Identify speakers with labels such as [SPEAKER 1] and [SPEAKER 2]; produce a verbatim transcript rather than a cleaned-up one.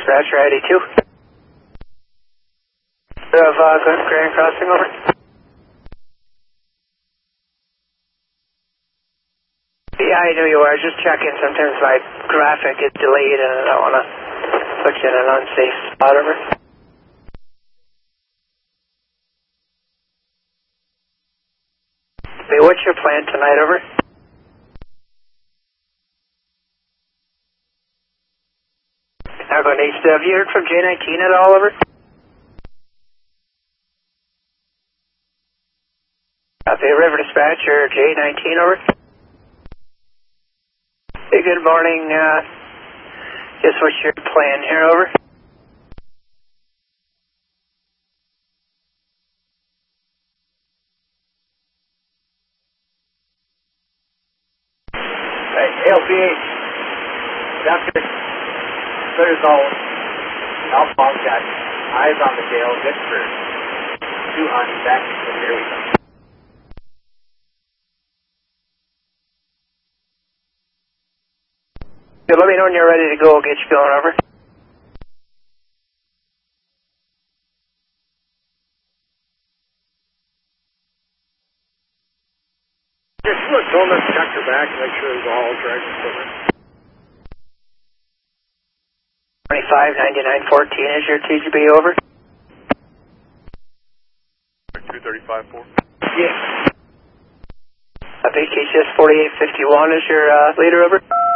[SPEAKER 1] Dispatcher, I D two. We have uh, Grand Crossing, over. Yeah, I know you are. Just checking. Sometimes my graphic is delayed and I don't want to put you in an unsafe spot, over. Hey, what's your plan tonight, over? Now going H. Have you heard from J nineteen at all, over? Copy, River Dispatcher, J nineteen, over. Hey, good morning. Uh, just what's your plan here, over?
[SPEAKER 2] Hey, L P H. Doctor, clear zone. Alpha got eyes on the tail. Good for two hundred back. Here we go.
[SPEAKER 1] Yeah, let me know when you're ready to go. I'll get you going, over.
[SPEAKER 2] Just look, don't let check your back. Make sure it's all driving equipment.
[SPEAKER 1] twenty-five ninety-nine fourteen is your T G B, over.
[SPEAKER 2] two thirty-five four.
[SPEAKER 1] Yeah. Uh, B K C S forty-eight fifty-one is your uh, leader, over.